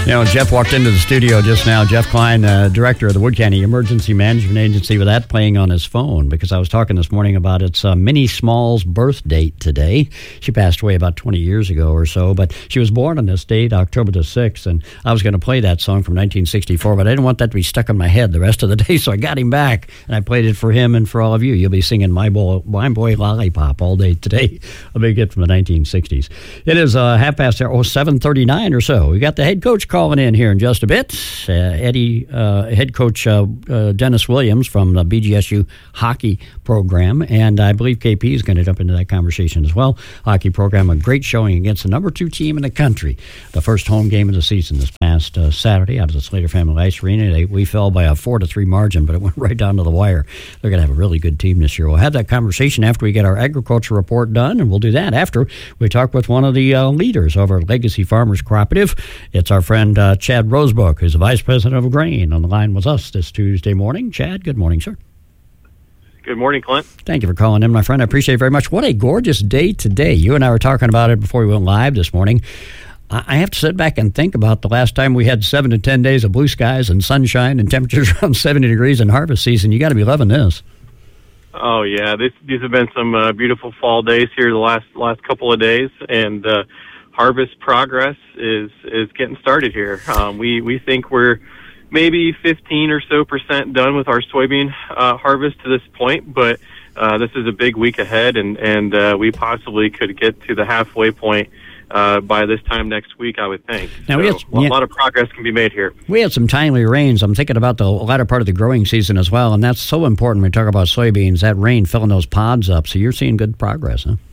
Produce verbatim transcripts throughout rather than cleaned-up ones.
You know, Jeff walked into the studio just now. Jeff Klein, uh, director of the Wood County Emergency Management Agency, with that playing on his phone, because I was talking this morning about its uh, Minnie Small's birth date today. She passed away about twenty years ago or so, but she was born on this date, October the sixth, and I was going to play that song from nineteen sixty-four, but I didn't want that to be stuck in my head the rest of the day, so I got him back, and I played it for him and for all of you. You'll be singing My Boy, My Boy Lollipop all day today, a big hit from the nineteen sixties. It is uh, half past, oh, seven thirty-nine or so. We got the head coach calling in here in just a bit. Uh, Eddie, uh, head coach uh, uh, Dennis Williams from the B G S U hockey program, and I believe K P is going to jump into that conversation as well. Hockey program, a great showing against the number two team in the country. The first home game of the season this past uh, Saturday out of the Slater Family Ice Arena. They, we fell by a four to three margin, but it went right down to the wire. They're going to have a really good team this year. We'll have that conversation after we get our agriculture report done, and we'll do that after we talk with one of the uh, leaders of our Legacy Farmers Cooperative. It's our friend uh, Chad Rosebrook, who's the Vice President of Grain, on the line with us this Tuesday morning. Chad, good morning, sir. Good morning, Clint. Thank you for calling in, my friend. I appreciate it very much. What a gorgeous day today. You and I were talking about it before we went live this morning. I have to sit back and think about the last time we had seven to ten days of blue skies and sunshine and temperatures around seventy degrees in harvest season. You got to be loving this. Oh, yeah. This, these have been some uh, beautiful fall days here the last last couple of days, and uh, harvest progress is is getting started here. Um, we, we think we're maybe fifteen or so percent done with our soybean uh, harvest to this point, but uh, this is a big week ahead, and, and uh, we possibly could get to the halfway point uh, by this time next week, I would think. Now, so we had, a yeah, lot of progress can be made here. We had some timely rains. I'm thinking about the latter part of the growing season as well, and that's so important when we talk about soybeans, that rain filling those pods up. So you're seeing good progress, huh?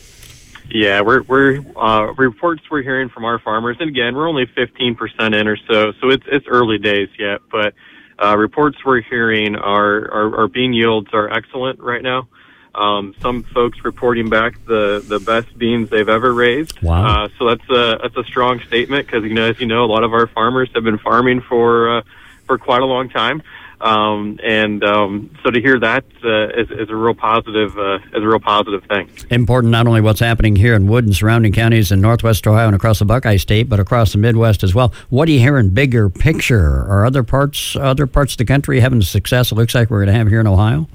Yeah, we're we're uh, reports we're hearing from our farmers, and again, we're only fifteen percent in or so, so it's it's early days yet. But uh, reports we're hearing are, are our bean yields are excellent right now. Um, some folks reporting back the, the best beans they've ever raised. Wow! Uh, so that's a that's a strong statement, because you know, as you know, a lot of our farmers have been farming for uh, for quite a long time. Um, and um, so to hear that uh, is, is a real positive uh, is a real positive thing. Important not only what's happening here in Wood and surrounding counties in Northwest Ohio and across the Buckeye State, but across the Midwest as well. What do you hear in bigger picture? Are other parts other parts of the country having the success it looks like we're going to have here in Ohio?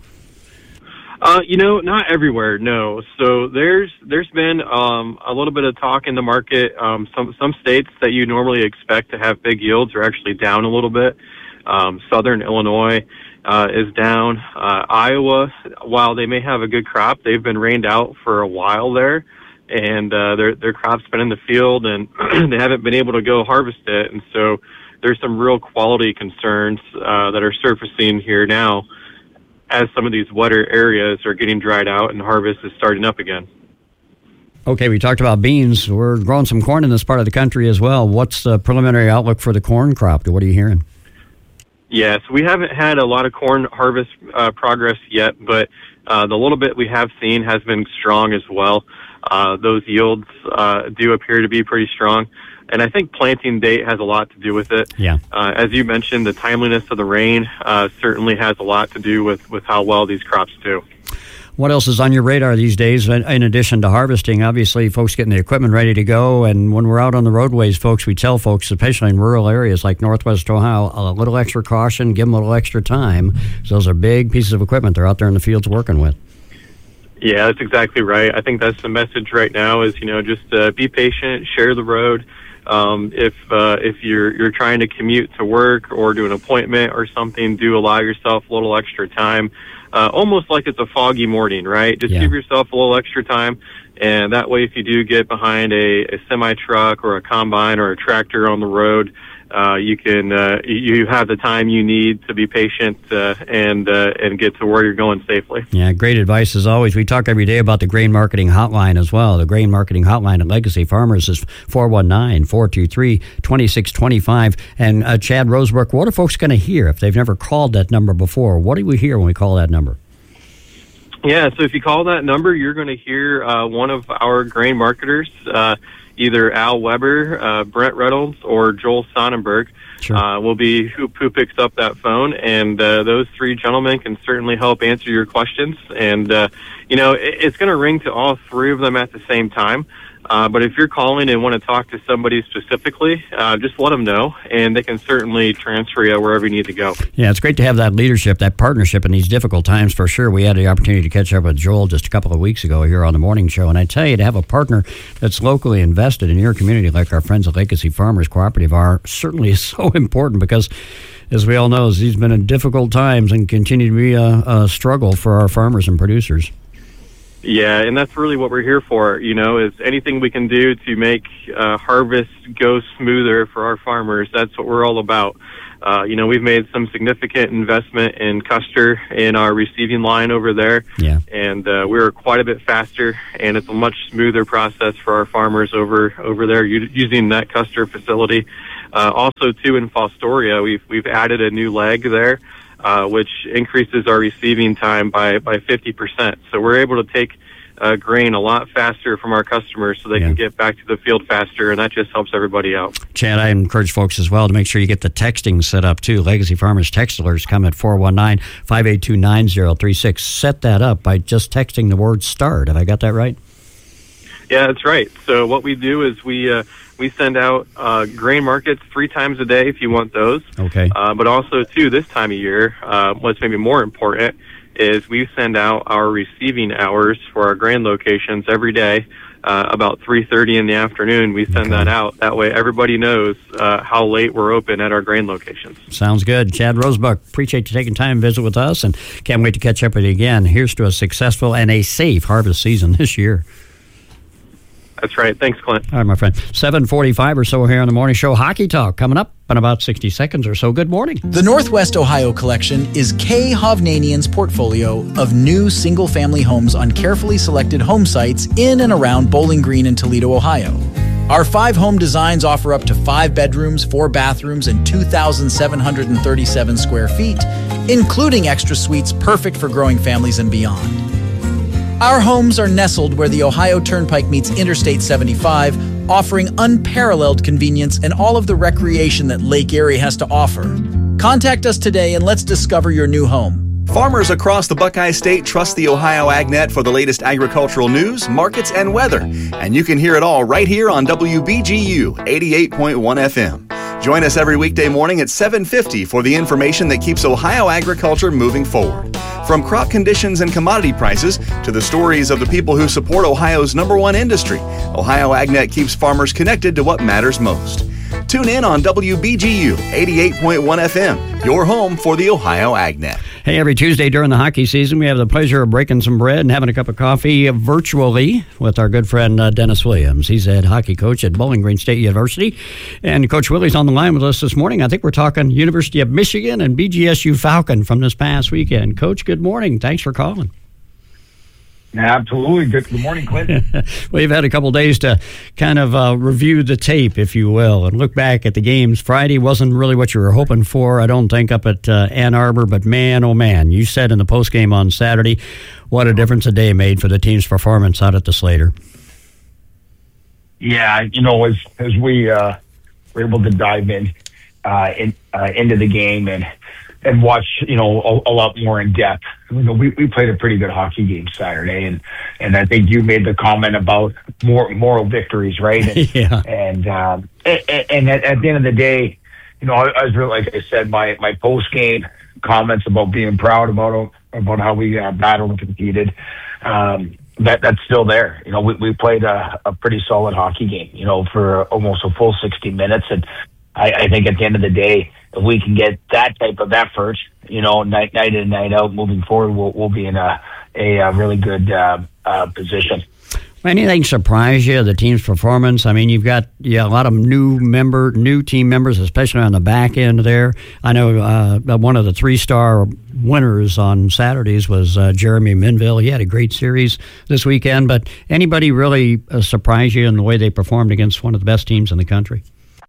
Uh, you know, not everywhere, no. So there's there's been um, a little bit of talk in the market. Um, some some states that you normally expect to have big yields are actually down a little bit. Um, Southern Illinois uh, is down. Uh, Iowa, while they may have a good crop, they've been rained out for a while there, and uh, their their crop's been in the field, and they haven't been able to go harvest it. And so there's some real quality concerns uh, that are surfacing here now as some of these wetter areas are getting dried out and harvest is starting up again. Okay, we talked about beans. We're growing some corn in this part of the country as well. What's the preliminary outlook for the corn crop? What are you hearing? Yes, we haven't had a lot of corn harvest uh, progress yet, but uh, the little bit we have seen has been strong as well. Uh, those yields uh, do appear to be pretty strong, and I think planting date has a lot to do with it. Yeah. Uh, as you mentioned, the timeliness of the rain uh, certainly has a lot to do with, with how well these crops do. What else is on your radar these days in addition to harvesting? Obviously, folks getting the equipment ready to go. And when we're out on the roadways, folks, we tell folks, especially in rural areas like Northwest Ohio, a little extra caution, give them a little extra time. So those are big pieces of equipment they're out there in the fields working with. Yeah, that's exactly right. I think that's the message right now is, you know, just uh, be patient, share the road. Um, if uh, if you're you're trying to commute to work or do an appointment or something, do allow yourself a little extra time. Uh, almost like it's a foggy morning, right? Just yeah. give yourself a little extra time, and that way if you do get behind a, a semi-truck or a combine or a tractor on the road, uh, you can uh, you have the time you need to be patient uh, and uh, and get to where you're going safely. Yeah, great advice as always. We talk every day about the grain marketing hotline as well. The grain marketing hotline at Legacy Farmers is four one nine, four two three, two six two five. And uh, Chad Rosebrook, what are folks going to hear if they've never called that number before? What do we hear when we call that number? Yeah, so if you call that number, you're going to hear uh, one of our grain marketers, uh, either Al Weber, uh, Brent Reynolds, or Joel Sonnenberg. Sure. Uh, will be who, who picks up that phone, and uh, those three gentlemen can certainly help answer your questions. And, uh, you know, it, it's going to ring to all three of them at the same time. Uh, but if you're calling and want to talk to somebody specifically, uh, just let them know, and they can certainly transfer you wherever you need to go. Yeah, it's great to have that leadership, that partnership in these difficult times for sure. We had the opportunity to catch up with Joel just a couple of weeks ago here on the morning show, and I tell you, to have a partner that's locally invested in your community like our friends at Legacy Farmers Cooperative are certainly is so important because, as we all know, these have been in difficult times and continue to be a, a struggle for our farmers and producers. Yeah, and that's really what we're here for, you know, is anything we can do to make uh, harvest go smoother for our farmers. That's what we're all about. Uh, you know, we've made some significant investment in Custer in our receiving line over there. Yeah. And uh, we're quite a bit faster, and it's a much smoother process for our farmers over over there u- using that Custer facility. Uh, also, too, in Fostoria, we've we've added a new leg there, uh, which increases our receiving time by, by fifty percent. So we're able to take uh, grain a lot faster from our customers so they Yeah. can get back to the field faster, and that just helps everybody out. Chad, I encourage folks as well to make sure you get the texting set up, too. Legacy Farmers Textilers come at four one nine, five eight two, nine zero three six. Set that up by just texting the word START. Have I got that right? Yeah, that's right. So what we do is we uh, we send out uh, grain markets three times a day if you want those. Okay. Uh, but also, too, this time of year, uh, what's maybe more important is we send out our receiving hours for our grain locations every day. Uh, about three thirty in the afternoon, we send Okay. that out. That way everybody knows uh, how late we're open at our grain locations. Sounds good. Chad Rosebuck, appreciate you taking time to visit with us, and can't wait to catch up with you again. Here's to a successful and a safe harvest season this year. That's right. Thanks, Clint. All right, my friend. seven forty-five or so here on the morning show. Hockey Talk coming up in about sixty seconds or so. Good morning. The Northwest Ohio Collection is Kay Hovnanian's portfolio of new single-family homes on carefully selected home sites in and around Bowling Green and Toledo, Ohio. Our five home designs offer up to five bedrooms, four bathrooms, and two thousand seven hundred thirty-seven square feet, including extra suites perfect for growing families and beyond. Our homes are nestled where the Ohio Turnpike meets Interstate seventy-five, offering unparalleled convenience and all of the recreation that Lake Erie has to offer. Contact us today and let's discover your new home. Farmers across the Buckeye State trust the Ohio AgNet for the latest agricultural news, markets, and weather. And you can hear it all right here on W B G U eighty-eight point one F M. Join us every weekday morning at seven fifty for the information that keeps Ohio agriculture moving forward. From crop conditions and commodity prices to the stories of the people who support Ohio's number one industry, Ohio AgNet keeps farmers connected to what matters most. Tune in on W B G U eighty-eight point one F M, your home for the Ohio AgNet. Hey, every Tuesday during the hockey season, we have the pleasure of breaking some bread and having a cup of coffee virtually with our good friend uh, Dennis Williams. He's the head hockey coach at Bowling Green State University. And Coach Willie's on the line with us this morning. I think we're talking University of Michigan and B G S U Falcon from this past weekend. Coach, good morning. Thanks for calling. Absolutely. Good, good morning, Clint. Well, you've had a couple days to kind of uh, review the tape, if you will, and look back at the games. Friday wasn't really what you were hoping for, I don't think, up at uh, Ann Arbor, but man, oh man, you said in the postgame on Saturday what a difference a day made for the team's performance out at the Slater. Yeah, you know, as as we uh, were able to dive in, uh, in uh, into the game and and watch, you know, a, a lot more in depth. You know, we, we played a pretty good hockey game Saturday, and, and I think you made the comment about more moral victories, right? And, yeah. And um, and, and at, at the end of the day, you know, I, I was really, like I said, my my post game comments about being proud about about how we uh, battled and competed. Um, that that's still there. You know, we we played a, a pretty solid hockey game. You know, for almost a full sixty minutes, and I, I think at the end of the day, if we can get that type of effort, you know, night night in, night out, moving forward, we'll, we'll be in a, a, a really good uh, uh, position. Anything surprise you, the team's performance? I mean, you've got yeah, a lot of new member, new team members, especially on the back end there. I know uh, one of the three-star winners on Saturdays was uh, Jeremy Minville. He had a great series this weekend, but anybody really uh, surprise you in the way they performed against one of the best teams in the country?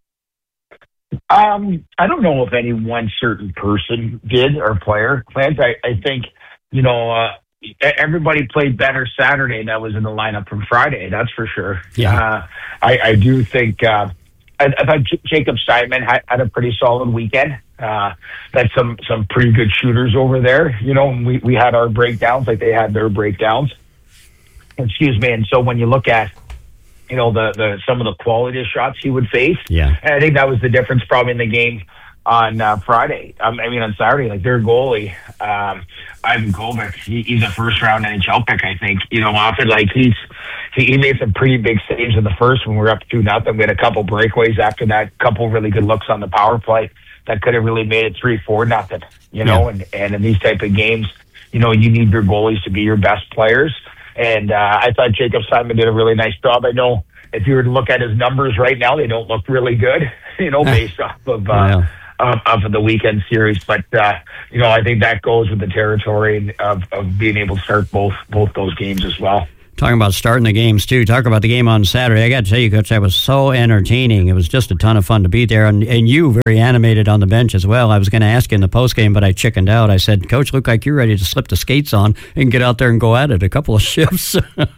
Um, I don't know if any one certain person did or player. Clint, I, I think, you know, uh, everybody played better Saturday that was in the lineup from Friday. That's for sure. Yeah. Uh, I, I do think, uh, I, I thought J- Jacob Simon had, had a pretty solid weekend. Uh, that's some, some pretty good shooters over there. You know, we, we had our breakdowns like they had their breakdowns. Excuse me. And so when you look at, you know, the, the some of the quality of shots he would face. Yeah. And I think that was the difference probably in the game on uh, Friday. Um, I mean, on Saturday, like their goalie, um, Ivan Kovic, he, he's a first round N H L pick, I think. You know, often like he's he, he made some pretty big saves in the first when we were up two nothing. We had a couple breakaways after that, couple really good looks on the power play that could have really made it three four nothing. You know, yeah. and and in these type of games, you know, you need your goalies to be your best players. And uh, I thought Jacob Simon did a really nice job. I know if you were to look at his numbers right now, they don't look really good. You know, based off of. Uh, yeah. Um, of the weekend series, but uh, you know, I think that goes with the territory of, of being able to start both both those games as well. Talking about starting the games too. Talk about the game on Saturday. I got to tell you, Coach, that was so entertaining. It was just a ton of fun to be there, and, and you very animated on the bench as well. I was going to ask you in the post game, but I chickened out. I said, "Coach, look like you're ready to slip the skates on and get out there and go at it a couple of shifts."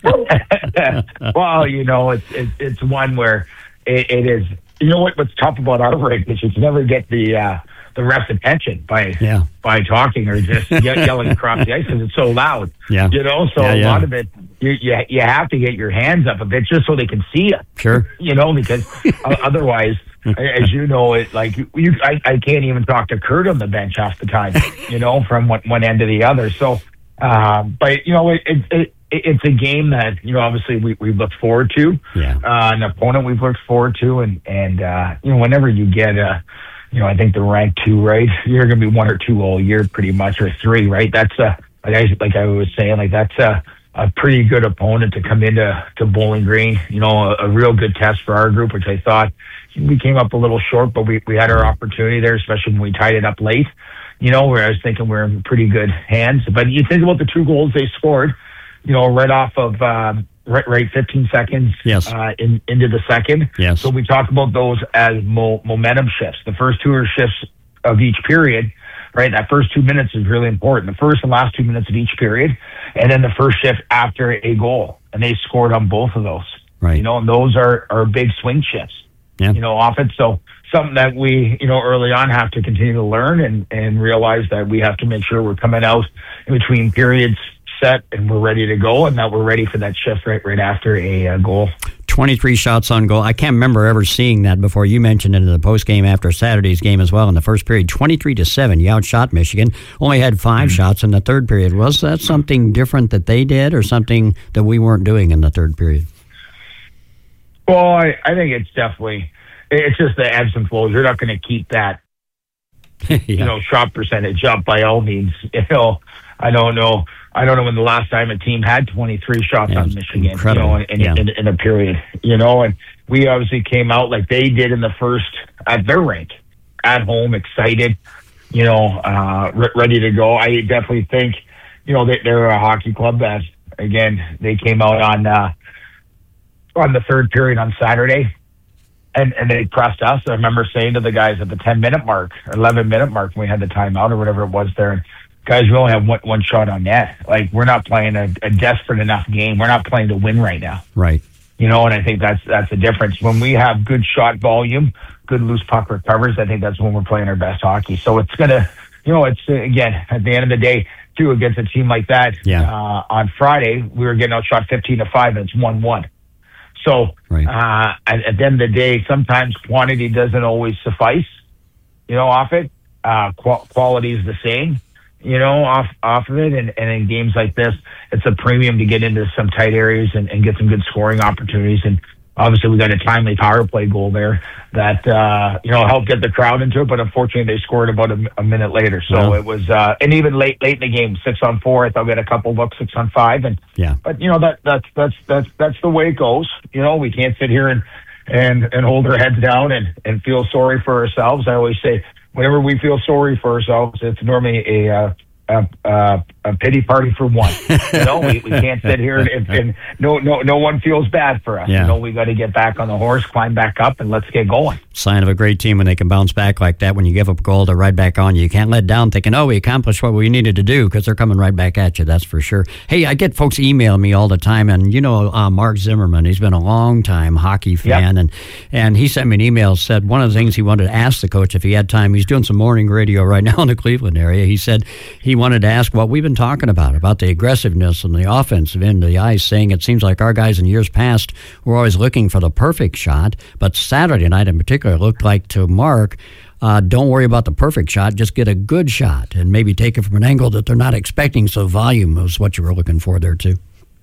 Well, you know, it's it, it's one where it, it is. You know what? What's tough about our rink is you can never get the uh, the ref's attention by yeah. by talking or just ye- yelling across the ice because it's so loud. Yeah. You know, so yeah, a yeah. lot of it you, you you have to get your hands up a bit just so they can see you. Sure. You know, because otherwise, as you know, it like you I, I can't even talk to Kurt on the bench half the time. You know, from one, one end to the other. So, um, but you know, it. it, it It's a game that, you know, obviously we, we've looked forward to. Yeah. Uh, an opponent we've looked forward to. And, and uh, you know, whenever you get, a, you know, I think the rank two, right? You're going to be one or two all year pretty much, or three, right? That's, a, like, I, like I was saying, like that's a, a pretty good opponent to come into to Bowling Green. You know, a, a real good test for our group, which I thought we came up a little short, but we, we had our opportunity there, especially when we tied it up late. You know, where I was thinking we're in pretty good hands. But you think about the two goals they scored, you know, right off of um, right, right, fifteen seconds yes. uh, in, into the second. Yes. So we talk about those as mo- momentum shifts. The first two are shifts of each period, right? That first two minutes is really important. The first and last two minutes of each period, and then the first shift after a goal, and they scored on both of those. Right. You know, and those are are big swing shifts. Yeah. You know, often so something that we, you know, early on have to continue to learn and and realize that we have to make sure we're coming out in between periods set and we're ready to go, and that we're ready for that shift right right after a uh, goal. twenty-three shots on goal. I can't remember ever seeing that before. You mentioned it in the post game after Saturday's game as well. In the first period, twenty-three to seven, you outshot Michigan. Only had five mm-hmm. shots in the third period. Was that something different that they did, or something that we weren't doing in the third period? Well, I, I think it's definitely it's just the ebbs and flows. You're not going to keep that yeah. you know shot percentage up by all means. You know, I don't know. I don't know when the last time a team had twenty-three shots yeah, on Michigan, incredible. you know, in, yeah. in, in a period, you know, and we obviously came out like they did in the first at their rank, at home, excited, you know, uh, re- ready to go. I definitely think, you know, they, they're a hockey club that, again, they came out on uh, on the third period on Saturday, and, and they pressed us. I remember saying to the guys at the ten-minute mark, or eleven-minute mark, when we had the timeout or whatever it was there, guys, we only have one, one shot on net. Like, we're not playing a, a desperate enough game. We're not playing to win right now. Right. You know, and I think that's that's the difference. When we have good shot volume, good loose puck recovers, I think that's when we're playing our best hockey. So it's going to, you know, it's, uh, again, at the end of the day, too, against a team like that, yeah. uh, on Friday, we were getting outshot fifteen to five, and it's one one. So right. uh, at, at the end of the day, sometimes quantity doesn't always suffice, you know, off it. Uh, qual- quality is the same. You know, off off of it, and, and in games like this, it's a premium to get into some tight areas and, and get some good scoring opportunities. And obviously, we got a timely power play goal there that uh, you know helped get the crowd into it. But unfortunately, they scored about a, a minute later. So well, it was, uh, and even late late in the game, six on four. I thought we had a couple looks, six on five, and yeah. But you know that that's that's that's that's the way it goes. You know, we can't sit here and and and hold our heads down and and feel sorry for ourselves. I always say, whenever we feel sorry for ourselves, it's normally a uh, a, a, a pity party for one. You know, we, we can't sit here and, and no no no one feels bad for us. Yeah. You know, we got to get back on the horse, climb back up, and let's get going. Sign of a great team when they can bounce back like that. When you give up a goal, they're right back on you. You can't let down thinking, oh, we accomplished what we needed to do, because they're coming right back at you. That's for sure. Hey, I get folks emailing me all the time, and you know, uh, Mark Zimmerman, he's been a long time hockey fan, yep. and and he sent me an email, said one of the things he wanted to ask the coach if he had time. He's doing some morning radio right now in the Cleveland area. He said he wanted to ask what we've been talking about, about the aggressiveness and the offensive end of the ice, saying it seems like our guys in years past were always looking for the perfect shot, but Saturday night in particular looked like to Mark, uh, don't worry about the perfect shot, just get a good shot and maybe take it from an angle that they're not expecting, so volume was what you were looking for there too.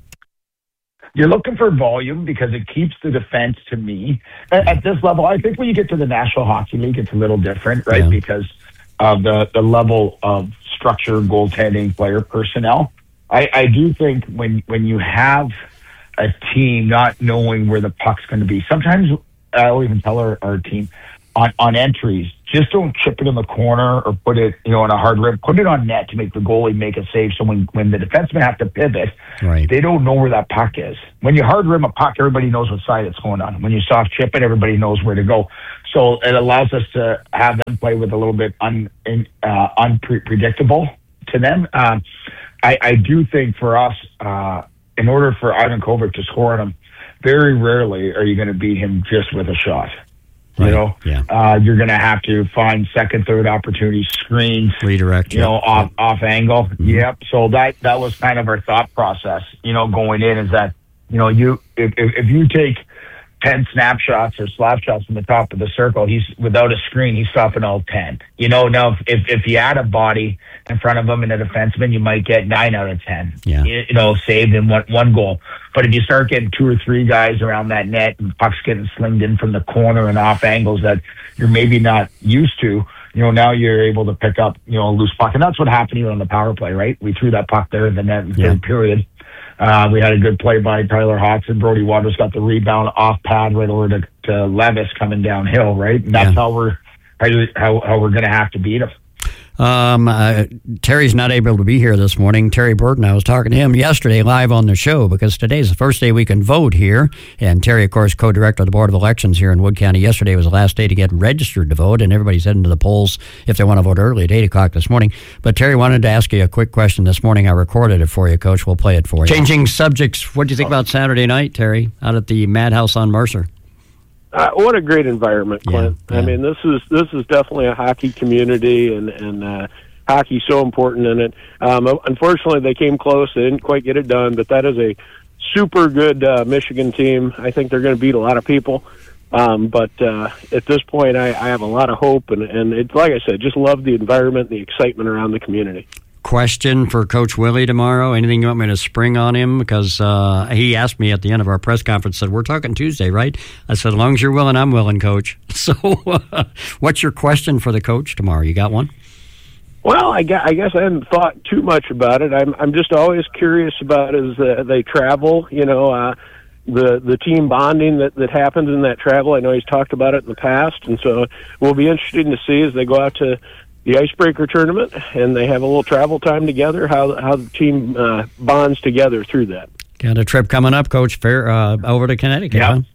You're looking for volume because it keeps the defense, to me, at, at this level. I think when you get to the National Hockey League, it's a little different, right? Yeah. Because of the, the level of structure, goaltending, player personnel. I, I do think when when you have a team not knowing where the puck's going to be, sometimes I'll even tell our, our team on, on entries, just don't chip it in the corner or put it, you know, on a hard rip. Put it on net to make the goalie make a save. So when, when the defensemen have to pivot, right, they don't know where that puck is. When you hard rim a puck, everybody knows what side it's going on. When you soft chip it, everybody knows where to go. So it allows us to have them play with a little bit un, uh, unpredictable to them. Um, I, I do think for us, uh, in order for Ivan Kovac to score on him, very rarely are you going to beat him just with a shot. You right. know, yeah. uh, you're going to have to find second, third opportunities, screens, redirect, you yep. know, off yep. off angle. Mm-hmm. Yep. So that that was kind of our thought process, you know, going in is that, you know, you if if, if you take ten snapshots or slap shots from the top of the circle, he's without a screen, he's stopping all ten. You know, now if if you add a body in front of him and a defenseman, you might get nine out of ten. Yeah. You, you know, saved in one one goal. But if you start getting two or three guys around that net and pucks getting slinged in from the corner and off angles that you're maybe not used to, you know, now you're able to pick up, you know, a loose puck. And that's what happened even on the power play, right? We threw that puck there in the net in the yeah. third period. Uh, we had a good play by Tyler Hodgson. Brody Waters got the rebound off pad right over to, to Levis coming downhill, right? And that's yeah. how we're how, how we're going to have to beat him. Um, uh, Terry's not able to be here this morning. Terry Burton, I was talking to him yesterday live on the show because today's the first day we can vote here. And Terry, of course, co-director of the Board of Elections here in Wood County. Yesterday was the last day to get registered to vote, and everybody's heading to the polls if they want to vote early at eight o'clock this morning. But Terry wanted to ask you a quick question this morning. I recorded it for you, Coach. We'll play it for you. Changing subjects. What do you think about Saturday night, Terry, out at the Madhouse on Mercer? Uh, what a great environment, Clint. Yeah, yeah. I mean, this is this is definitely a hockey community, and and uh, hockey's so important in it. Um, unfortunately, they came close; they didn't quite get it done. But that is a super good uh, Michigan team. I think they're going to beat a lot of people. Um, but uh, at this point, I, I have a lot of hope, and and it's like I said, just love the environment, the excitement around the community. Question for Coach Willie tomorrow? Anything you want me to spring on him? Because uh, he asked me at the end of our press conference, said, we're talking Tuesday, right? I said, as long as you're willing, I'm willing, Coach. So uh, what's your question for the coach tomorrow? You got one? Well, I guess, I guess I hadn't thought too much about it. I'm I'm just always curious about as uh, they travel, you know, uh, the the team bonding that, that happens in that travel. I know he's talked about it in the past, and so it will be interesting to see as they go out to the Icebreaker tournament, and they have a little travel time together, how how the team uh, bonds together through that. Got a trip coming up, Coach, fair, uh, over to Connecticut, yeah. huh?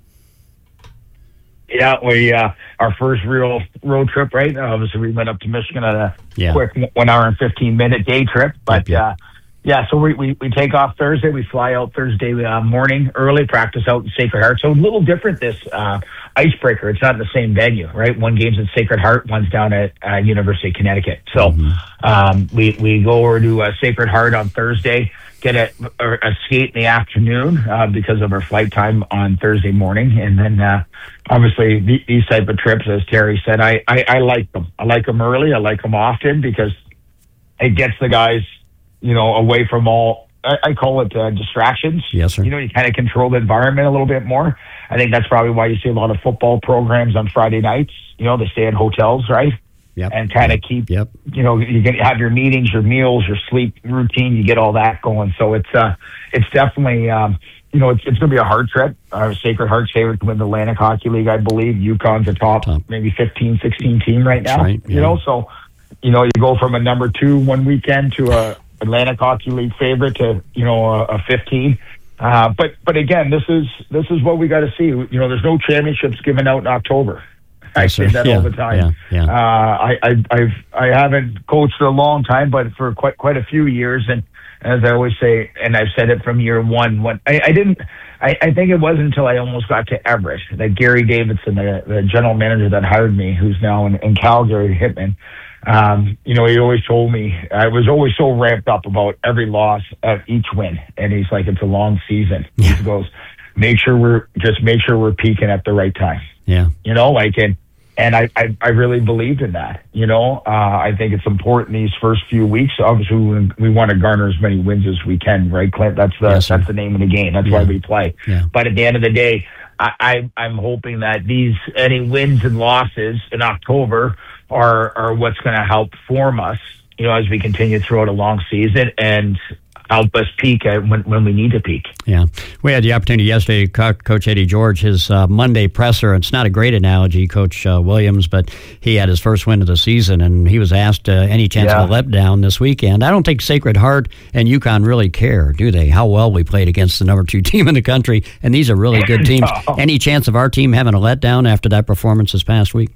Yeah, we uh, our first real road trip, right? Obviously, we went up to Michigan on a yeah. quick one hour and fifteen minute day trip, but yeah. uh, yeah. So we, we we take off Thursday. We fly out Thursday uh, morning early, practice out in Sacred Heart. So a little different this uh, Icebreaker. It's not the same venue, right? One game's at Sacred Heart, one's down at uh, University of Connecticut. So mm-hmm. um, we we go over to uh, Sacred Heart on Thursday. Get a, a skate in the afternoon uh, because of our flight time on Thursday morning. And then, uh, obviously, the, these type of trips, as Terry said, I, I, I like them. I like them early. I like them often because it gets the guys, you know, away from all, I, I call it uh, distractions. Yes, sir. You know, you kind of control the environment a little bit more. I think that's probably why you see a lot of football programs on Friday nights. You know, they stay in hotels, right? Yep. And kind of keep, yep. you know, you can have your meetings, your meals, your sleep routine. You get all that going. So it's uh, it's definitely, um, you know, it's it's going to be a hard trip. Uh, Sacred Heart's favorite to win the Atlantic Hockey League, I believe. UConn's a top, top. maybe fifteen, sixteen team right now. Right, yeah. You know, so you know, you go from a number two one weekend to a Atlantic Hockey League favorite to you know a, a fifteen. Uh, but but again, this is this is what we got to see. You know, there's no championships given out in October. I say that yeah, all the time. Yeah, yeah. Uh, I, I, I've, I haven't coached for a long time, but for quite, quite a few years. And as I always say, and I've said it from year one, when I, I didn't, I, I think it wasn't until I almost got to Everett that Gary Davidson, the, the general manager that hired me, who's now in, in Calgary, Hitman, um, you know, he always told me, I was always so ramped up about every loss of each win. And he's like, it's a long season. Yeah. He goes, make sure we're, just make sure we're peaking at the right time. Yeah. You know, like, and, and I, I, I really believed in that. You know, uh, I think it's important these first few weeks. Obviously, we, we want to garner as many wins as we can, right, Clint? That's the Yes, sir. that's the name of the game. That's Yeah. why we play. Yeah. But at the end of the day, I, I, I'm hoping that these any wins and losses in October are are what's going to help form us, you know, as we continue throughout a long season and help us peak at when, when we need to peak. Yeah. We had the opportunity yesterday, Co- Coach Eddie George, his uh, Monday presser. It's not a great analogy, Coach uh, Williams, but he had his first win of the season, and he was asked uh, any chance Yeah. of a letdown this weekend. I don't think Sacred Heart and UConn really care, do they? How well we played against the number two team in the country, and these are really good teams. No. Any chance of our team having a letdown after that performance this past week?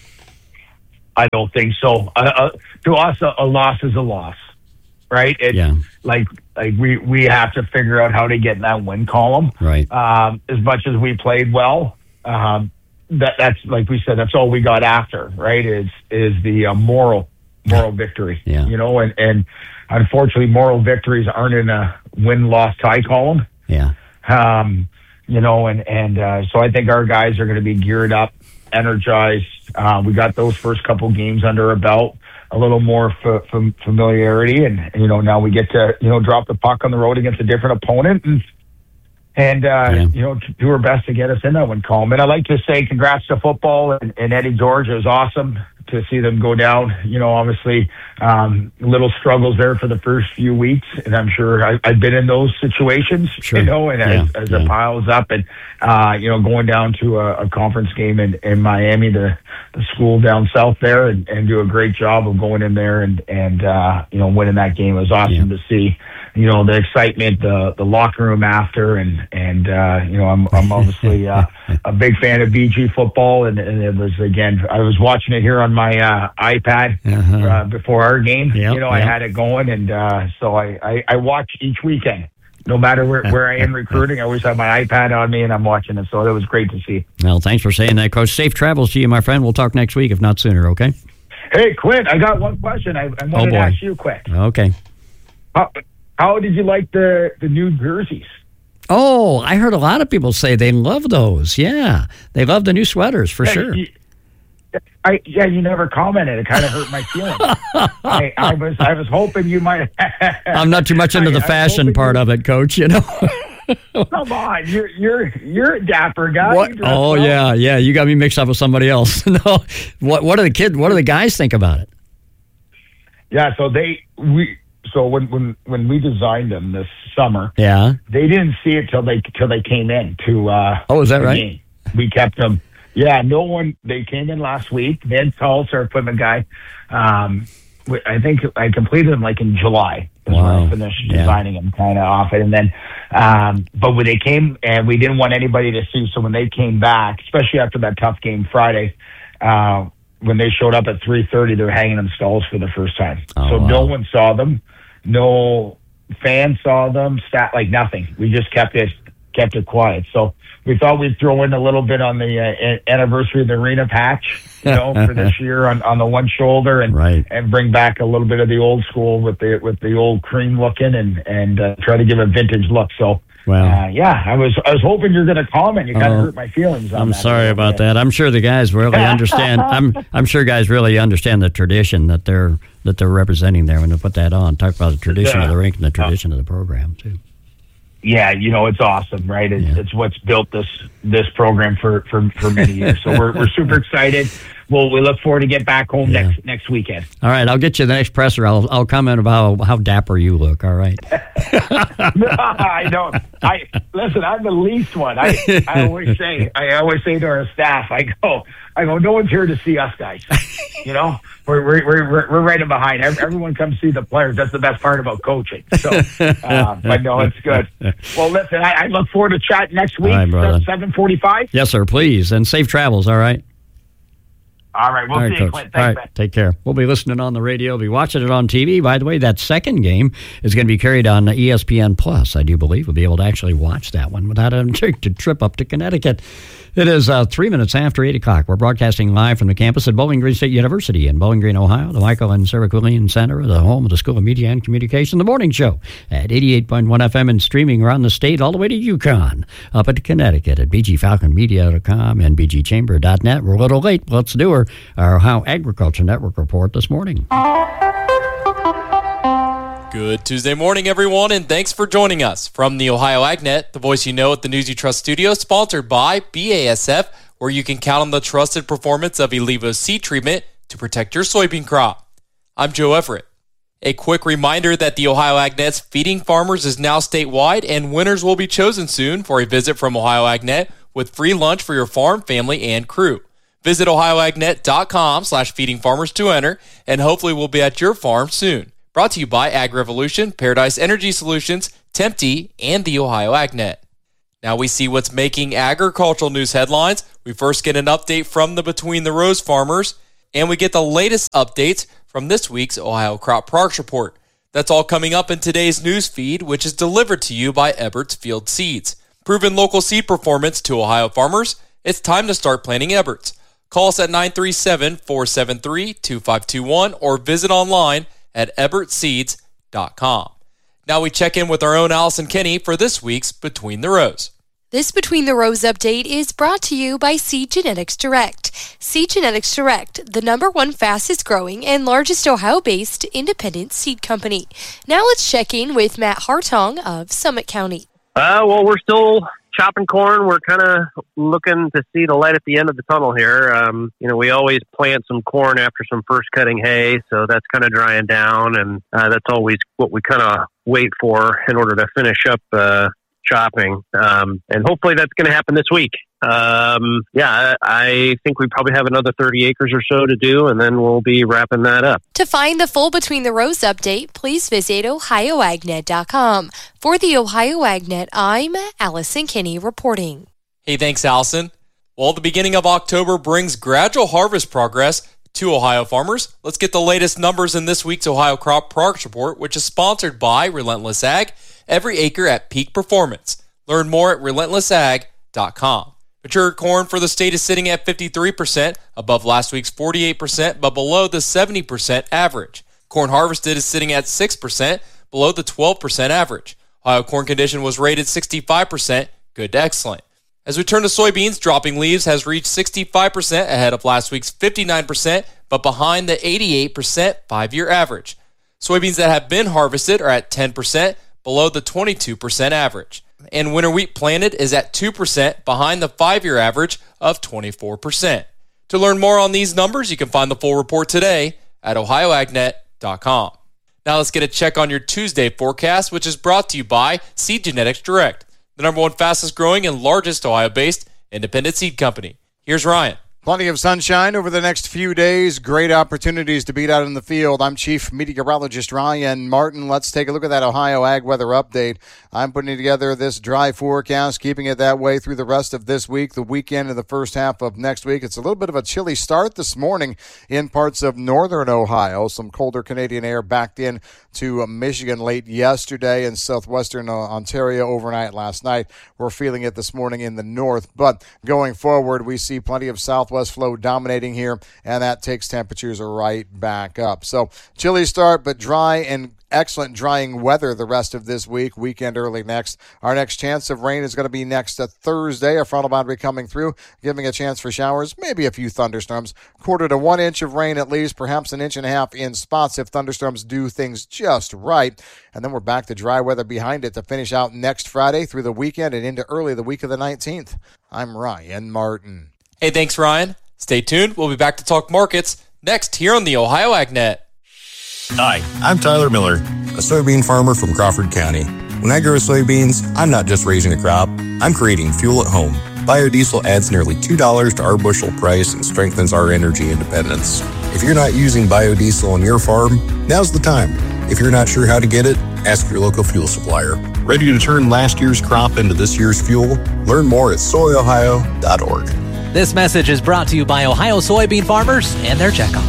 I don't think so. Uh, uh, to us, a, a loss is a loss, right? It's Yeah. like like we, we have to figure out how to get in that win column. Right. Um, as much as we played well, um, that that's like we said, that's all we got after, right? Is is the uh, moral moral victory. Yeah. You know, and and unfortunately, moral victories aren't in a win loss tie column. Yeah. Um, you know, and and uh, so I think our guys are going to be geared up, energized. Uh, we got those first couple games under our belt, a little more f- f- familiarity, and you know now we get to you know drop the puck on the road against a different opponent, and and uh, Yeah. you know do our best to get us in that one column. And I'd like to say congrats to football and, and Eddie George. It was awesome to see them go down. You know, obviously, um, little struggles there for the first few weeks, and I'm sure I, I've been in those situations. Sure. You know, and Yeah. as, as Yeah. it piles up, and uh, you know, going down to a, a conference game in, in Miami, the, the school down south there, and, and do a great job of going in there and and uh, you know winning that game. It was awesome Yeah. to see. You know, the excitement, the the locker room after, and and uh, you know, I'm I'm obviously uh, a big fan of B G football, and, and it was again, I was watching it here on my uh, iPad Uh-huh. uh, before our game. Yep, you know, I yep. had it going, and uh, so I, I I watch each weekend. No matter where, where I am recruiting, I always have my iPad on me, and I'm watching it. So that was great to see. Well, thanks for saying that, Coach. Safe travels to you, my friend. We'll talk next week, if not sooner, okay? Hey, Quinn, I got one question. I, I wanted Oh, boy. to ask you quick. Okay. How, how did you like the, the new jerseys? Oh, I heard a lot of people say they love those. Yeah, they love the new sweaters for Yeah, sure. you- I, yeah, you never commented. It kind of hurt my feelings. I, I was I was hoping you might. I'm not too much into I- the I was fashion hoping part you- of it, Coach. You know. Come on, you're you're you're a dapper guy. What? You dress Oh well. yeah, yeah. You got me mixed up with somebody else. No. What? What do the kids? What do the guys think about it? Yeah, so they we so when when when we designed them this summer, Yeah. they didn't see it till they till they came in to. Uh, Oh, is that the right? game. We kept them. Yeah, no one. They came in last week. Ned Tulls, our equipment guy. Um, we- I think I completed them like in July. Is when Wow. I finished Yeah. designing them kind of off it, and then, um, but when they came, and we didn't want anybody to see. So when they came back, especially after that tough game Friday, uh, when they showed up at three thirty, they were hanging in stalls for the first time. Oh, so wow. no one saw them. No fans saw them. Stat like nothing. We just kept it kept it quiet. So we thought we'd throw in a little bit on the uh, anniversary of the arena patch, you know, for this year on, on the one shoulder, and Right. and bring back a little bit of the old school with the with the old cream looking, and and uh, try to give a vintage look. So. Wow. Uh, yeah, I was I was hoping you're going to comment. You kind of Oh, hurt my feelings. On I'm that a sorry little about bit. that. I'm sure the guys really understand. I'm I'm sure guys really understand the tradition that they're that they're representing there when they put that on. Talk about the tradition of the rink and the tradition of the program too. Yeah, you know, it's awesome, right? It's, Yeah. it's what's built this this program for, for, for many years. So we're we're super excited. Well, we look forward to get back home Yeah. next next weekend. All right, I'll get you the next presser. I'll I'll comment about how, how dapper you look. All right. I don't. I listen. I'm the least one. I I always say I always say to our staff, I go I go. No one's here to see us guys. You know, we're we're we're, we're right in behind. Everyone comes see the players. That's the best part about coaching. So, uh, but no, it's good. Well, listen, I, I look forward to chatting next week. All right, brother. seven forty-five. Yes, sir. Please, and safe travels. All right. All right, we'll All right, see you, Coach. Clint. All Thanks, right, man. take care. We'll be listening on the radio, be watching it on T V. By the way, that second game is going to be carried on E S P N Plus, I do believe. We'll be able to actually watch that one without having to trip up to Connecticut. It is uh, three minutes after eight o'clock. We're broadcasting live from the campus at Bowling Green State University in Bowling Green, Ohio. The Michael and Sarah Quillian Center, the home of the School of Media and Communication. The morning show at eighty-eight point one F M and streaming around the state all the way to Yukon, up at Connecticut at b g falcon media dot com and b g chamber dot net. We're a little late. Let's do our, our Ohio Agriculture Network report this morning. Good Tuesday morning, everyone, and thanks for joining us. From the Ohio AgNet, the voice you know at the News You Trust studio, sponsored by B A S F, where you can count on the trusted performance of Elevo seed treatment to protect your soybean crop. I'm Joe Everett. A quick reminder that the Ohio AgNet's Feeding Farmers is now statewide, and winners will be chosen soon for a visit from Ohio AgNet with free lunch for your farm, family, and crew. Visit ohio ag net dot com slash feeding farmers to enter, and hopefully we'll be at your farm soon. Brought to you by Ag Revolution, Paradise Energy Solutions, Tempty, and the Ohio AgNet. Now we see what's making agricultural news headlines. We first get an update from the Between the Rows farmers, and we get the latest updates from this week's Ohio Crop Products Report. That's all coming up in today's news feed, which is delivered to you by Ebert's Field Seeds. Proven local seed performance to Ohio farmers. It's time to start planting Ebert's. Call us at nine three seven, four seven three, two five two one or visit online at ebert seeds dot com. Now we check in with our own Allison Kenny for this week's Between the Rows. This Between the Rows update is brought to you by Seed Genetics Direct. Seed Genetics Direct, the number one fastest growing and largest Ohio-based independent seed company. Now let's check in with Matt Hartong of Summit County. Uh, well, we're still chopping corn. We're kind of looking to see the light at the end of the tunnel here. Um, you know, we always plant some corn after some first cutting hay, so that's kind of drying down, and uh, that's always what we kind of wait for in order to finish up uh, chopping. Um, and hopefully that's going to happen this week. Um, yeah, I think we probably have another thirty acres or so to do, and then we'll be wrapping that up. To find the full Between the Rows update, please visit ohio ag net dot com. For the Ohio AgNet, I'm Allison Kinney reporting. Hey, thanks, Allison. Well, the beginning of October brings gradual harvest progress to Ohio farmers. Let's get the latest numbers in this week's Ohio Crop Products Report, which is sponsored by Relentless Ag, every acre at peak performance. Learn more at relentless ag dot com. Mature corn for the state is sitting at fifty-three percent, above last week's forty-eight percent, but below the seventy percent average. Corn harvested is sitting at six percent, below the twelve percent average. Ohio corn condition was rated sixty-five percent, good to excellent. As we turn to soybeans, dropping leaves has reached sixty-five percent ahead of last week's fifty-nine percent, but behind the eighty-eight percent five-year average. Soybeans that have been harvested are at ten percent, below the twenty-two percent average. And winter wheat planted is at two percent, behind the five-year average of twenty-four percent. To learn more on these numbers, you can find the full report today at ohio ag net dot com. Now let's get a check on your Tuesday forecast, which is brought to you by Seed Genetics Direct, the number one fastest growing and largest Ohio-based independent seed company. Here's Ryan. Plenty of sunshine over the next few days. Great opportunities to beat out in the field. I'm Chief Meteorologist Ryan Martin. Let's take a look at that Ohio Ag Weather Update. I'm putting together this dry forecast, keeping it that way through the rest of this week, the weekend, and the first half of next week. It's a little bit of a chilly start this morning in parts of northern Ohio. Some colder Canadian air backed in to Michigan late yesterday and southwestern Ontario overnight last night. We're feeling it this morning in the north, but going forward, we see plenty of southwest flow dominating here, and that takes temperatures right back up. So chilly start, but dry and excellent drying weather the rest of this week, weekend early next. Our next chance of rain is going to be next uh, Thursday. A frontal boundary coming through, giving a chance for showers, maybe a few thunderstorms. Quarter to one inch of rain at least, perhaps an inch and a half in spots if thunderstorms do things just right. And then we're back to dry weather behind it to finish out next Friday through the weekend and into early the week of the nineteenth. I'm Ryan Martin. Hey, thanks, Ryan. Stay tuned. We'll be back to talk markets next here on the Ohio AgNet. Hi, I'm Tyler Miller, a soybean farmer from Crawford County. When I grow soybeans, I'm not just raising a crop, I'm creating fuel at home. Biodiesel adds nearly two dollars to our bushel price and strengthens our energy independence. If you're not using biodiesel on your farm, now's the time. If you're not sure how to get it, ask your local fuel supplier. Ready to turn last year's crop into this year's fuel? Learn more at soy ohio dot org. This message is brought to you by Ohio soybean farmers and their checkoff.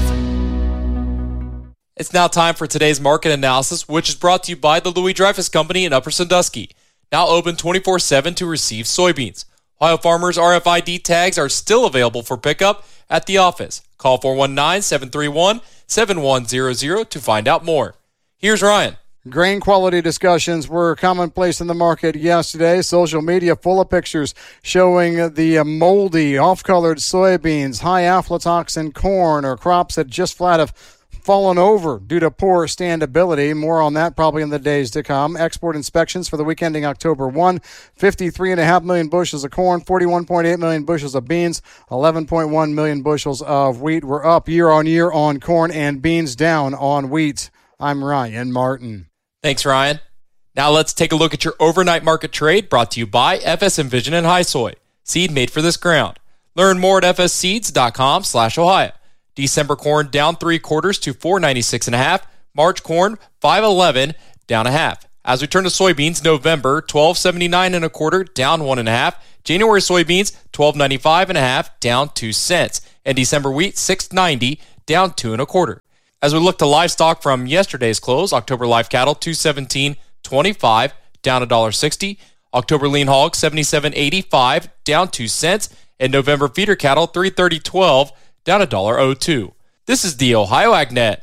It's now time for today's market analysis, which is brought to you by the Louis Dreyfus Company in Upper Sandusky. Now open twenty-four seven to receive soybeans. Ohio Farmers R F I D tags are still available for pickup at the office. Call four one nine, seven three one, seven one zero zero to find out more. Here's Ryan. Grain quality discussions were commonplace in the market yesterday. Social media full of pictures showing the moldy, off-colored soybeans, high aflatoxin corn, or crops that just flat have fallen over due to poor standability. More on that probably in the days to come. Export inspections for the week ending October first, fifty-three point five million bushels of corn, forty-one point eight million bushels of beans, eleven point one million bushels of wheat. We're up year on year on corn and beans, down on wheat. I'm Ryan Martin. Thanks, Ryan. Now let's take a look at your overnight market trade brought to you by F S Envision and High Soy, seed made for this ground. Learn more at f s seeds dot com slash Ohio. December corn down three quarters to four ninety-six and a half. March corn five eleven down a half. As we turn to soybeans, November twelve seventy-nine and a quarter down one and a half. January soybeans twelve ninety-five and a half down two cents. And December wheat six ninety down two and a quarter. As we look to livestock from yesterday's close, October live cattle two seventeen twenty-five down one dollar sixty. October lean hog seventy-seven eighty-five down two cents. And November feeder cattle three thirty twelve down one dollar oh two. This is the Ohio AgNet.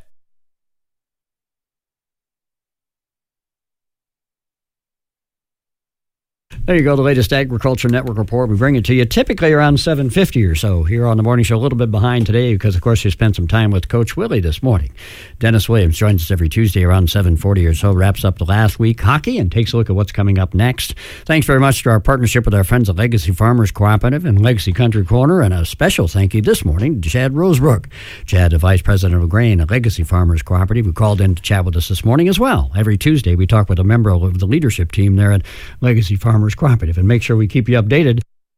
There you go, the latest Agriculture Network report. We bring it to you typically around seven fifty or so here on the morning show. A little bit behind today because, of course, you spent some time with Coach Willie this morning. Dennis Williams joins us every Tuesday around seven forty or so, wraps up the last week hockey, and takes a look at what's coming up next. Thanks very much to our partnership with our friends at Legacy Farmers Cooperative and Legacy Country Corner, and a special thank you this morning to Chad Rosebrook. Chad, the Vice President of Grain at Legacy Farmers Cooperative, who called in to chat with us this morning as well. Every Tuesday we talk with a member of the leadership team there at Legacy Farmers Cooperative and make sure we keep you updated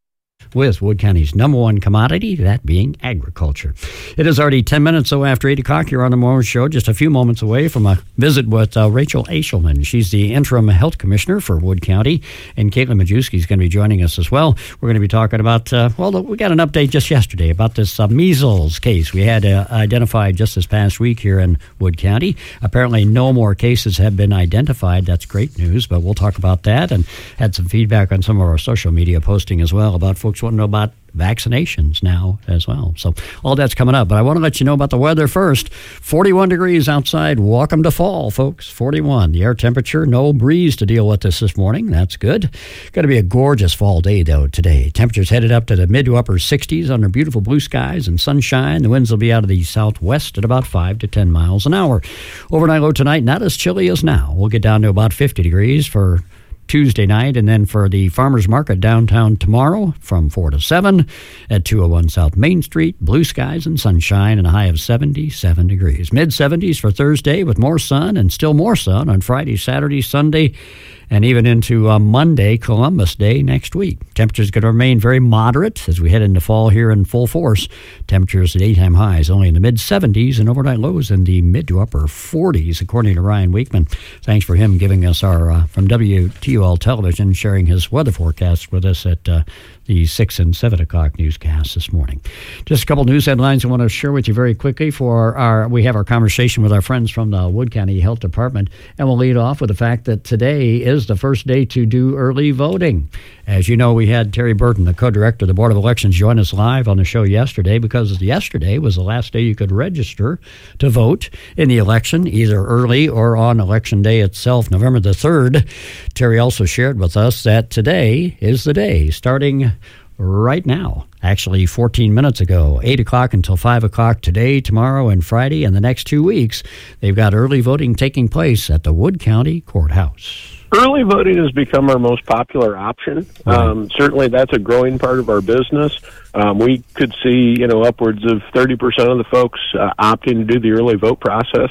with Wood County's number one commodity, that being agriculture. It is already ten minutes so after eight o'clock. You're on the morning show, just a few moments away from a visit with uh, Rachel Eshelman. She's the interim health commissioner for Wood County, and Caitlin Majewski is going to be joining us as well. We're going to be talking about, uh, well, we got an update just yesterday about this uh, measles case we had uh, identified just this past week here in Wood County. Apparently no more cases have been identified. That's great news, but we'll talk about that, and had some feedback on some of our social media posting as well about folks want to know about vaccinations now as well. So all that's coming up. But I want to let you know about the weather first. forty-one degrees outside. Welcome to fall, folks. forty-one. The air temperature, no breeze to deal with this this morning. That's good. Going to be a gorgeous fall day, though, today. Temperatures headed up to the mid to upper sixties under beautiful blue skies and sunshine. The winds will be out of the southwest at about five to ten miles an hour. Overnight low tonight, not as chilly as now. We'll get down to about fifty degrees for Tuesday night, and then for the farmers market downtown tomorrow from four to seven at two oh one South Main Street. Blue skies and sunshine and a high of seventy-seven degrees. Mid seventies for Thursday with more sun and still more sun on Friday, Saturday, Sunday, and even into uh, Monday, Columbus Day next week. Temperatures going to remain very moderate as we head into fall here in full force. Temperatures at daytime highs only in the mid seventies and overnight lows in the mid to upper forties, according to Ryan Weekman. Thanks for him giving us our, uh, from W T U L Television, sharing his weather forecast with us at uh, the six and seven o'clock newscast this morning. Just a couple news headlines I want to share with you very quickly. For our, we have our conversation with our friends from the Wood County Health Department, and we'll lead off with the fact that today is the first day to do early voting. As you know, we had Terry Burton, the co-director of the Board of Elections, join us live on the show yesterday because yesterday was the last day you could register to vote in the election, either early or on Election Day itself, November the third. Terry also shared with us that today is the day, starting right now, actually fourteen minutes ago, eight o'clock until five o'clock today, tomorrow, and Friday, and the next two weeks, they've got early voting taking place at the Wood County Courthouse. Early voting has become our most popular option. Right. Um, certainly that's a growing part of our business. Um, we could see, you know, upwards of thirty percent of the folks uh, opting to do the early vote process.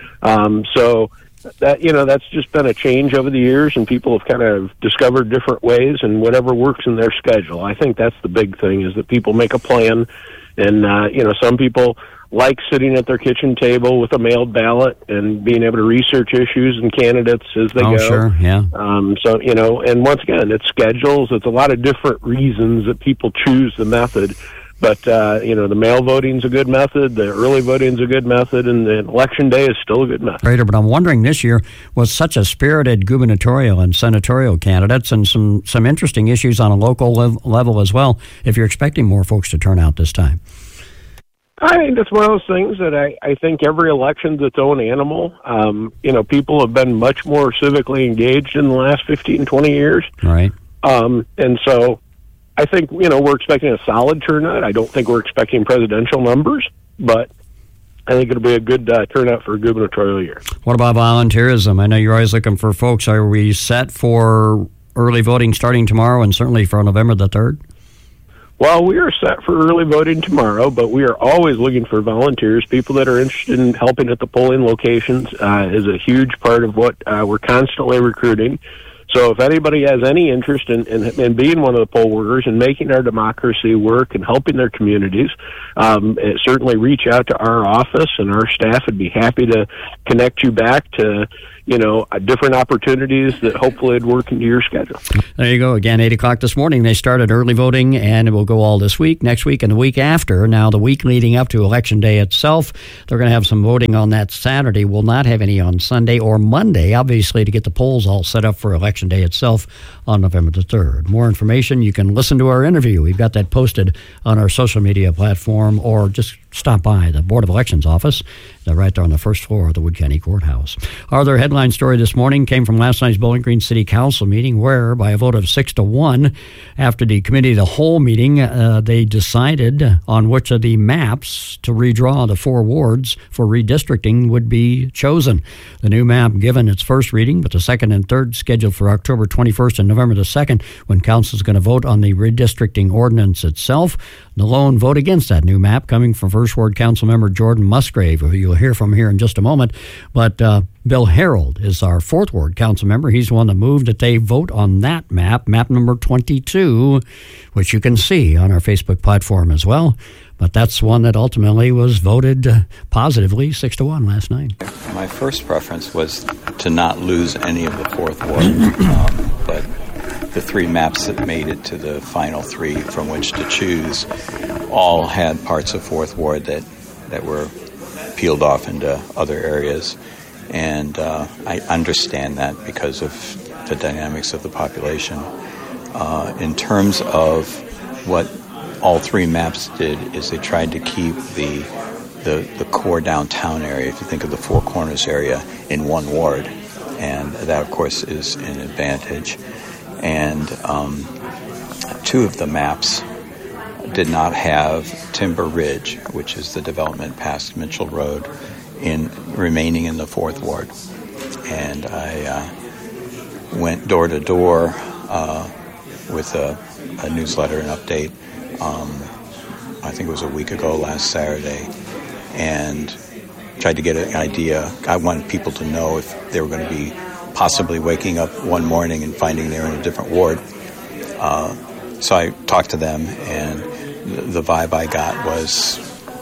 Um, so that, you know, that's just been a change over the years, and people have kind of discovered different ways and whatever works in their schedule. I think that's the big thing, is that people make a plan, and, uh, you know, some people like sitting at their kitchen table with a mailed ballot and being able to research issues and candidates as they oh, go. Sure, yeah. Um, so, you know, and once again, it's schedules. It's a lot of different reasons that people choose the method. But, uh, you know, the mail voting's a good method, the early voting's a good method, and the election day is still a good method. Greater, but I'm wondering this year was such a spirited gubernatorial and senatorial candidates and some, some interesting issues on a local lev- level as well, if you're expecting more folks to turn out this time. I think it's one of those things that I, I think every election's its own animal. Um, you know, people have been much more civically engaged in the last fifteen, twenty years. Right. Um, and so I think, you know, we're expecting a solid turnout. I don't think we're expecting presidential numbers, but I think it'll be a good uh, turnout for a gubernatorial year. What about volunteerism? I know you're always looking for folks. Are we set for early voting starting tomorrow and certainly for November the third? Well, we are set for early voting tomorrow, but we are always looking for volunteers. People that are interested in helping at the polling locations uh, is a huge part of what uh, we're constantly recruiting. So if anybody has any interest in, in, in being one of the poll workers and making our democracy work and helping their communities, um, certainly reach out to our office, and our staff would be happy to connect you back to, you know, different opportunities that hopefully would work into your schedule. There you go. Again, eight o'clock this morning, they started early voting, and it will go all this week, next week, and the week after. Now, the week leading up to Election Day itself, they're going to have some voting on that Saturday. We'll not have any on Sunday or Monday, obviously, to get the polls all set up for Election Day itself on November the third. More information, you can listen to our interview. We've got that posted on our social media platform, or just stop by the Board of Elections office. They're right there on the first floor of the Wood County Courthouse. Our other headline story this morning came from last night's Bowling Green City Council meeting, where by a vote of six to one, after the committee of the whole meeting, uh, they decided on which of the maps to redraw the four wards for redistricting would be chosen. The new map given its first reading, but the second and third scheduled for October twenty-first and November the second, when council is going to vote on the redistricting ordinance itself. The lone vote against that new map coming from First Ward Council Member Jordan Musgrave, who you'll hear from here in just a moment. But uh, Bill Harold is our Fourth Ward Council member. He's the one that moved that they vote on that map, map number twenty-two, which you can see on our Facebook platform as well. But that's one that ultimately was voted uh, positively, six to one last night. My first preference was to not lose any of the Fourth Ward, um, but the three maps that made it to the final three from which to choose all had parts of Fourth Ward that, that were peeled off into other areas. And uh, I understand that because of the dynamics of the population. Uh, in terms of what all three maps did is they tried to keep the, the, the core downtown area, if you think of the Four Corners area, in one ward. And that, of course, is an advantage. And um, two of the maps did not have Timber Ridge, which is the development past Mitchell Road, in remaining in the Fourth Ward. And I uh, went door to door uh, with a, a newsletter and update. Um, I think it was a week ago, last Saturday, and tried to get an idea. I wanted people to know if they were going to be possibly waking up one morning and finding they're in a different ward. Uh, so I talked to them, and the, the vibe I got was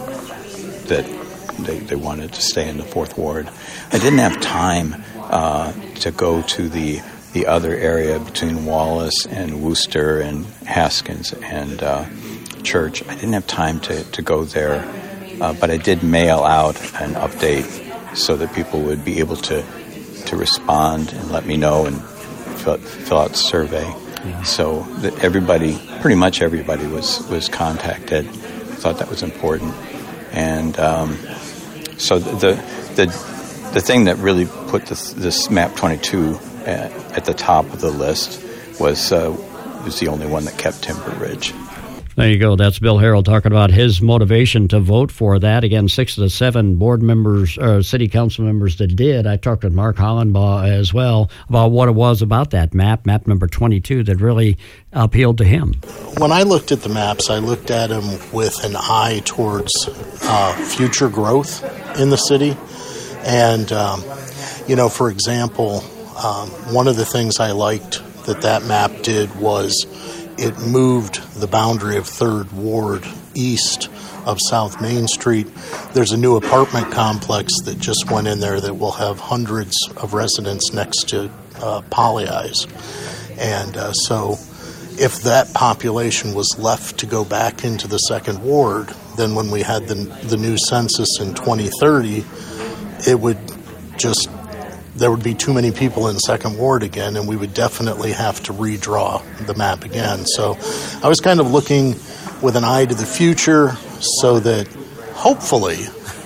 that they, they wanted to stay in the Fourth Ward. I didn't have time uh, to go to the the other area between Wallace and Worcester and Haskins and uh, Church. I didn't have time to, to go there, uh, but I did mail out an update so that people would be able to to respond and let me know and fill, fill out the survey. Yeah. So that everybody, pretty much everybody was, was contacted. I thought that was important. And um, so the, the the thing that really put this, this map twenty-two at, at the top of the list was, uh, was the only one that kept Timber Ridge. There you go. That's Bill Harold talking about his motivation to vote for that. Again, six of the seven board members, or city council members that did. I talked with Mark Hollenbaugh as well about what it was about that map, map number twenty-two, that really appealed to him. When I looked at the maps, I looked at them with an eye towards uh, future growth in the city. And, um, you know, for example, um, one of the things I liked that that map did was it moved the boundary of Third Ward east of South Main Street. There's a new apartment complex that just went in there that will have hundreds of residents next to uh, Poly Eyes. And uh, so if that population was left to go back into the second ward, then when we had the, the new census in twenty thirty, it would just, there would be too many people in second ward again, and we would definitely have to redraw the map again. So I was kind of looking with an eye to the future so that hopefully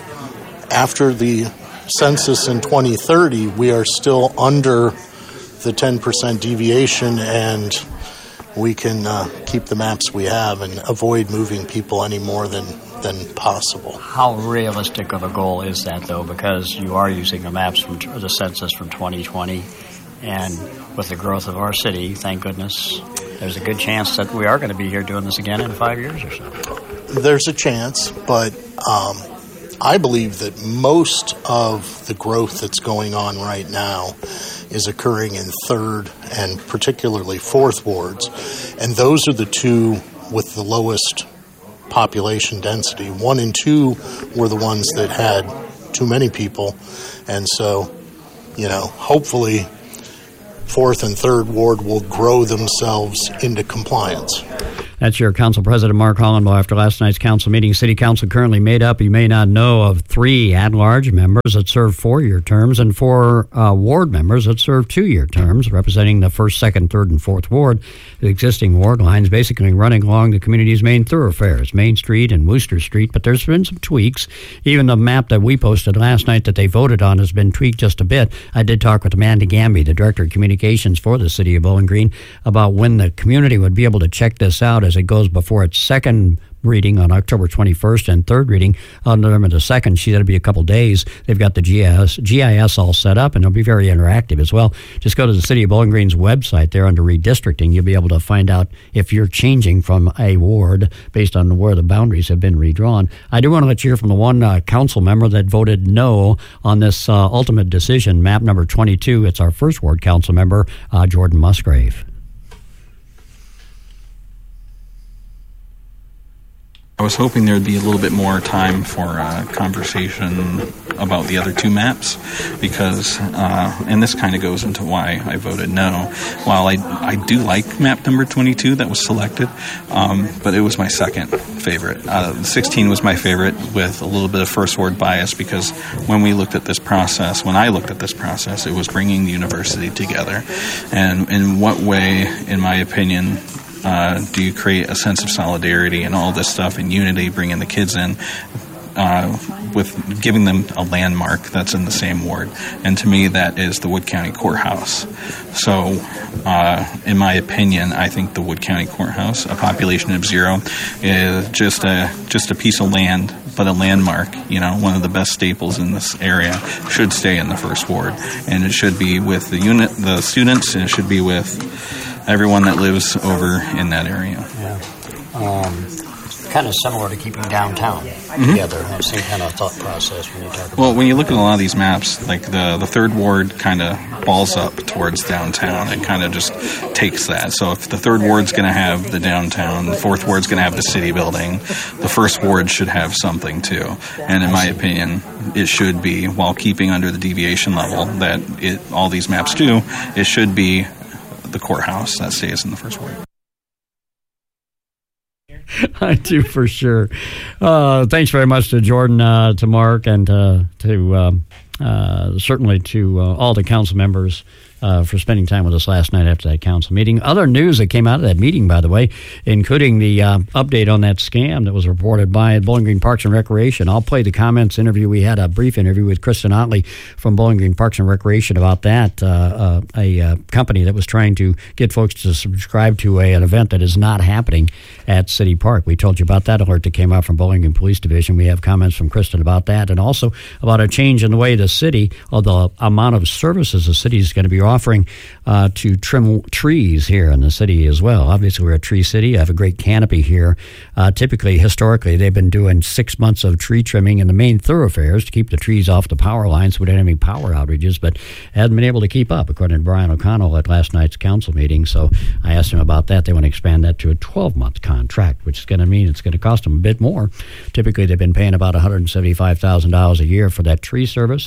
after the census in twenty thirty, we are still under the ten percent deviation, and we can uh, keep the maps we have and avoid moving people any more than, than possible. How realistic of a goal is that, though, because you are using the maps from t- the census from twenty twenty, and with the growth of our city, thank goodness, there's a good chance that we are going to be here doing this again in five years or so. There's a chance, but um, I believe that most of the growth that's going on right now is occurring in third and particularly fourth wards. And those are the two with the lowest population density. One and two were the ones that had too many people. And so, you know, hopefully fourth and third ward will grow themselves into compliance. That's your Council President Mark Hollenbaugh after last night's council meeting. City Council currently made up, you may not know, of three at-large members that serve four-year terms and four uh, ward members that serve two-year terms, representing the first, second, third, and fourth ward. The existing ward lines basically running along the community's main thoroughfares, Main Street and Wooster Street, but there's been some tweaks. Even the map that we posted last night that they voted on has been tweaked just a bit. I did talk with Amanda Gamby, the Director of Communications for the City of Bowling Green, about when the community would be able to check this out as it goes before its second reading on October twenty-first and third reading on November the second. She said it'll be a couple days. They've got the G I S, G I S all set up, and it'll be very interactive as well. Just go to the City of Bowling Green's website there under redistricting. You'll be able to find out if you're changing from a ward based on where the boundaries have been redrawn. I do want to let you hear from the one uh, council member that voted no on this uh, ultimate decision, map number twenty-two. It's our first ward council member, uh, Jordan Musgrave. I was hoping there would be a little bit more time for uh, conversation about the other two maps because, uh, and this kind of goes into why I voted no. While I, I do like map number twenty-two that was selected, um, but it was my second favorite. Uh, sixteen was my favorite with a little bit of first ward bias because when we looked at this process, when I looked at this process, it was bringing the university together. And in what way, in my opinion, Uh, do you create a sense of solidarity and all this stuff and unity, bringing the kids in uh, with giving them a landmark that's in the same ward? And to me, that is the Wood County Courthouse. So, uh, in my opinion, I think the Wood County Courthouse, a population of zero, is just a just a piece of land, but a landmark. You know, one of the best staples in this area should stay in the first ward, and it should be with the unit, the students, and it should be with everyone that lives over in that area. Yeah. Um, kind of similar to keeping downtown mm-hmm. together. That same kind of thought process when you talk about Well, when you look at a lot of these maps, like the, the third ward kind of balls up towards downtown and kind of just takes that. So if the third ward's going to have the downtown, the fourth ward's going to have the city building, the first ward should have something too. And in my opinion, it should be, while keeping under the deviation level that it all these maps do, it should be the courthouse that stays in the first ward. I do for sure. Uh, thanks very much to Jordan, uh, to Mark, and uh, to um, uh, certainly to uh, all the council members uh, for spending time with us last night after that council meeting. Other news that came out of that meeting, by the way, including the uh, update on that scam that was reported by Bowling Green Parks and Recreation. I'll play the comments interview. We had a brief interview with Kristen Otley from Bowling Green Parks and Recreation about that, uh, uh, a uh, company that was trying to get folks to subscribe to a, an event that is not happening at City Park. We told you about that alert that came out from Bowling Green Police Division. We have comments from Kristen about that, and also about a change in the way the city, or the amount of services the city is going to be offering uh, to trim trees here in the city as well. Obviously, we're a tree city. I have a great canopy here. Uh, typically, historically, they've been doing six months of tree trimming in the main thoroughfares to keep the trees off the power lines so we don't have any power outages, but hadn't been able to keep up, according to Brian O'Connell at last night's council meeting. So I asked him about that. They want to expand that to a twelve-month contract, which is going to mean it's going to cost them a bit more. Typically, they've been paying about one hundred seventy-five thousand dollars a year for that tree service, and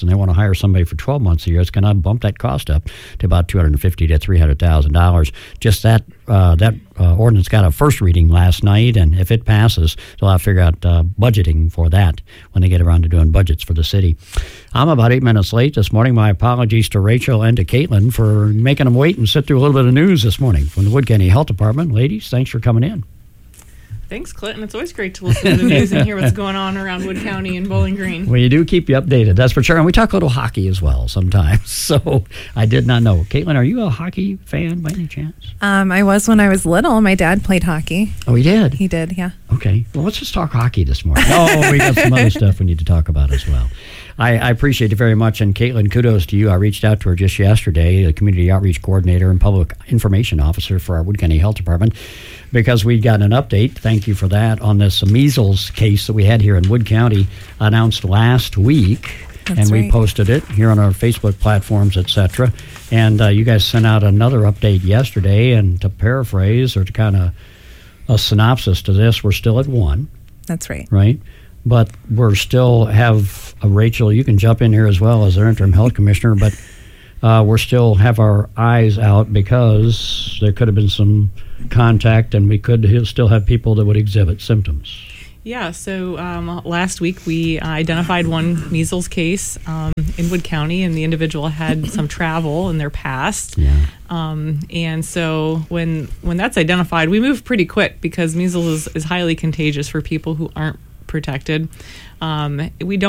and they want to hire somebody for twelve months a year, it's going to bump that cost up to about two hundred fifty thousand to three hundred thousand dollars. Just that uh, that uh, ordinance got a first reading last night, and if it passes, they'll have to figure out uh, budgeting for that when they get around to doing budgets for the city. I'm about eight minutes late this morning. My apologies to Rachel and to Caitlin for making them wait and sit through a little bit of news this morning from the Wood County Health Department. Ladies, thanks for coming in. Thanks, Clinton. It's always great to listen to the news and hear what's going on around Wood County and Bowling Green. Well, you do keep you updated, that's for sure. And we talk a little hockey as well sometimes. So I did not know. Caitlin, are you a hockey fan by any chance? Um, I was when I was little. My dad played hockey. Oh, he did? He did, yeah. Okay. Well, let's just talk hockey this morning. Oh, we got some other stuff we need to talk about as well. I, I appreciate it very much. And Caitlin, kudos to you. I reached out to her just yesterday, the Community Outreach Coordinator and Public Information Officer for our Wood County Health Department, because we got an update. Thank you for that on this measles case that we had here in Wood County announced last week. That's and we right. posted it here on our Facebook platforms, et cetera. And uh, you guys sent out another update yesterday. And to paraphrase or to kind of a synopsis to this, we're still at one. That's right. Right? But we're still have, uh, Rachel, you can jump in here as well as our interim health commissioner, but uh, we're still have our eyes out because there could have been some contact and we could still have people that would exhibit symptoms. Yeah, so um, last week we identified one measles case um, in Wood County, and the individual had some travel in their past. Yeah. Um, and so when when that's identified, we move pretty quick because measles is, is highly contagious for people who aren't protected. Um, we don't